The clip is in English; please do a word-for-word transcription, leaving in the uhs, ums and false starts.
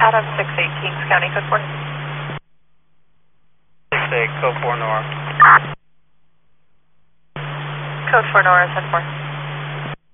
Adam six eight, Kings County, code four. six eight, code four Nora. Code four Nora, ten four.